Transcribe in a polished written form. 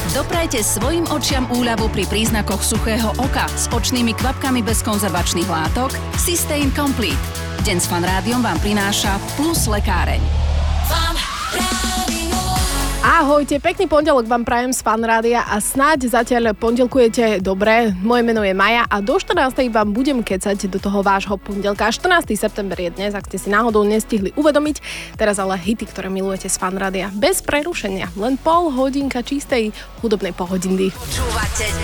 Doprajte svojim očiam úľavu pri príznakoch suchého oka s očnými kvapkami bez konzervačných látok Systane Complete. Deň s Fan Rádiom vám prináša Plus lekáreň. Ahojte, pekný pondelok vám prajem z Fan Rádia a snáď zatiaľ pondelkujete dobre. Moje meno je Maja a do 14. vám budem kecať do toho vášho pondelka. 14. september je dnes, ak ste si náhodou nestihli uvedomiť. Teraz ale hity, ktoré milujete z Fan Rádia. Bez prerušenia, len pol hodinka čistej hudobnej pohodindy.